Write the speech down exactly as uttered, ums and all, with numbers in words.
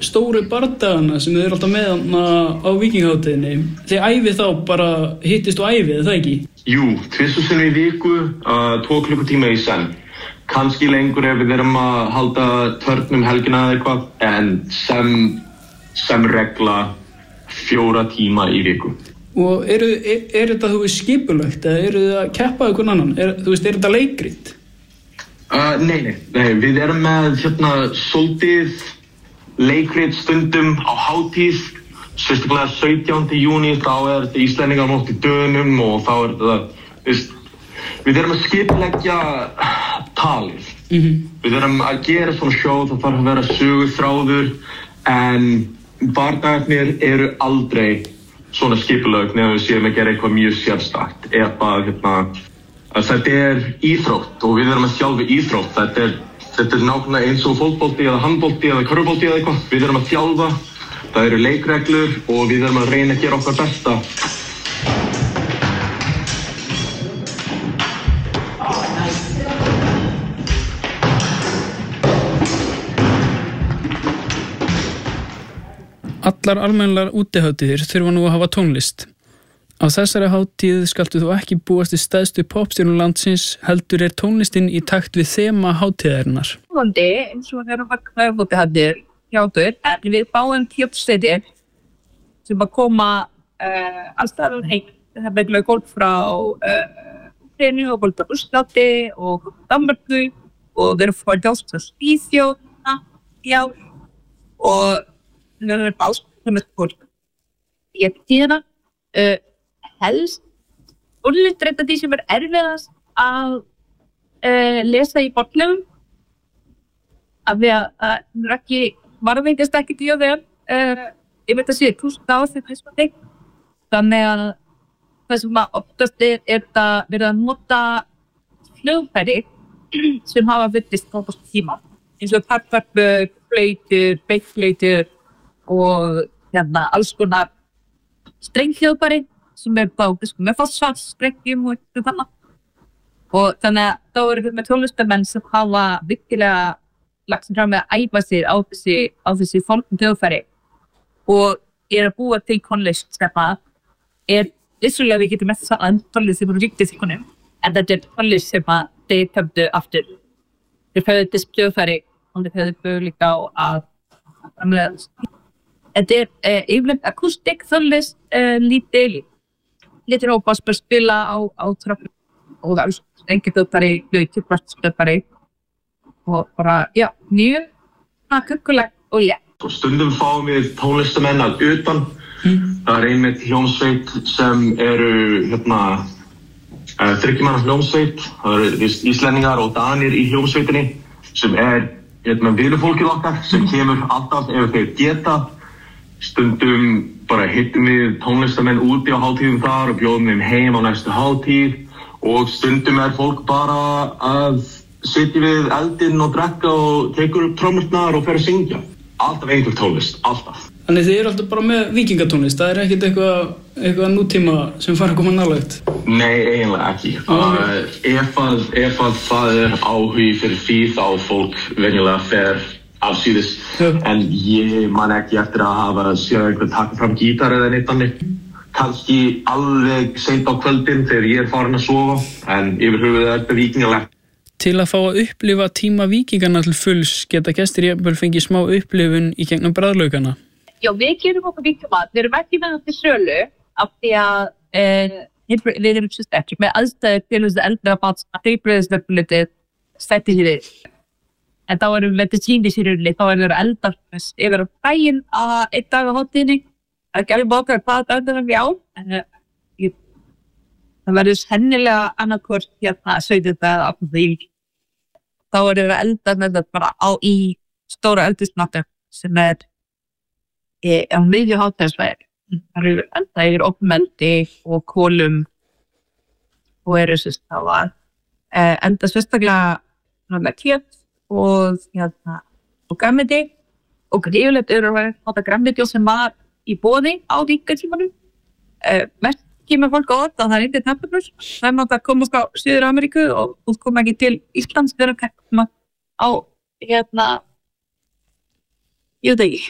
stóru bardagana sem þið eru alltaf með á Víkingahátíðinni. Þið æfið þá bara hittist og æfið, er það ekki? Jú, tvisvar sinnum í viku, uh, tvo klukkutíma í senn. Kannski lengur ef við erum að halda törnum helgina eða eitthvað, en sem, sem regla fjóra tíma í viku. Og eru, er, er þetta þú veist skipulagt eða eru þið að keppa einhvern annan? Er, þú veist, er þetta leikrit? Uh, nei, nei, nei, við erum með hérna svolítið leikrit stundum á hátíð, sérstaklega sautjánda júní, þá er þetta Íslendingar móti Dönum og þá er þetta, veist, við erum að skipuleggja talið. Mm-hmm. Við erum að gera svona sjó, það þarf að vera söguþráður, en bardagarnir eru aldrei svona skipulögn ef við séum að gera eitthvað mjög sérstakt. Eða hérna, þetta er íþrótt og við erum að þjálfa íþrótt. Þetta er, þetta er nákvæmlega eins og fótbolti eða handbolti eða körfubolti eða eitthvað. Við erum að þjálfa, það eru leikreglur og við erum að reyna að gera okkar besta. Allar almennilegar útihátíðir þurfa nú að hafa tónlist. Á þessari hátíð skaltu þú ekki búast við stærstu popstjörnum landsins, heldur er tónlistin í takt við þema hátíðarinnar. Vonandi, eins og þegar við hverfóttihátíðir hjá þér, en við báum kjöpstæðir sem að koma uh, allstaðar heim. Það er með gólf frá Ukraínu uh, og gólf frá Rússlandi og Danmörku og þeir eru frá Dálsk og Svíþjóð, já, og það er bást sem er skór. Ég tíðina uh, helst úrlýtt reynda því sem er erfiðast að uh, lesa í bortlöfum að við að það er ekki varðveitist ekki því og þegar uh, ég veit að sé túsund ár þegar þess að þig þannig að það sem að oftast er er að vera að nota hljóðfæri sem hafa fyllist á tíma eins og tartvarpur, flautur, beitflautur og hérna alls konar strenghljóðfæri sem er þá með fósfatsstrengjum og eitthvað þannig. Og þannig að þá eru við með tónlistarmenn sem hafa virkilega lagt sem fram með að æfa sig á þessi, á þessi fólkum hljóðfæri og er að búa til tónlist skapa er vissulega við getum með þess að tónlist sem eru ríktið síkonum en þetta er tónlist sem að þeir töfðu aftur. Þeir höfðu þessi hljóðfæri og þeir höfðu búið líka á að framlega. Þetta er uh, yfirleitt akústik tónlist uh, lítil, lítil hópa sem spila á, á tröppum og það er engin hljóðfæri, hljóðfæri og bara, já, mjög kukulegt og létt. Stundum fáum við tónlistamenn að utan. Mm. Það er einmitt hljómsveit sem eru hérna, uh, þriggjumanna hljómsveit. Það eru Íslendingar og Danir í hljómsveitinni sem er hérna, vinufólkið okkar sem kemur alltaf ef þeir geta. Stundum bara hittum við tónlistamenn úti á hátíðum þar og bjóðum þeim heim á næstu hátíð og stundum er fólk bara að sitja við eldinn og drekka og tekur upp trommurnar og fer að syngja. Alltaf einhver tónlist, alltaf. Þannig þið eru alltaf bara með víkingatónlist, það er ekkert eitthvað, eitthvað nútíma sem fara að koma nálægt? Nei, eiginlega ekki. Okay. Uh, ef, að, ef að það er áhugi fyrir því þá fólk venjulega fer afsýðis, yeah. En ég man ekki eftir að hafa séð einhvern taka fram gítar eða neitt annir. Kannski alveg seint á kvöldin þegar ég er farin að sofa, en yfir höfuð er þetta víkingalegt. Til að fá að upplifa tíma víkingarna til fulls geta gestir jafnvel fengið smá upplifun í gegnum bragðlaukana. Já, við gerum okkur víkingamat. Við erum ekki með þetta sölu af því að eh, við erum sérst ekki með aðstæður til þess að eldra bát að heilbrigðiseftirlitið setti hér inn. En þá erum við þetta sýnisýrunni, þá erum við eldar yfir á daginn að einn dag á hátíðinni. Það gerði bókar hvað daginn við á. En, ég, það verður sennilega annarkvort hérna sautjánda eða áttunda júní. Þá erum við eldar með þetta bara á í stóra eldisnáttu sem er í, á miðju hátíðarsvæði. Það eru eldar yfir opnmeldi og kolum og eru sérst þá að eh, enda sérstaklega með kjöt og hérna og grænmeti og grífilegt eru að nota grænmeti sem var í boði á ríkatímanum. Uh, mest kemur fólk á þetta að það er eitthvað tempurur. Það er náttúrulega að komast á Suður-Ameríku og þú kom ekki til Íslands þegar að koma á hérna ég veit ekki.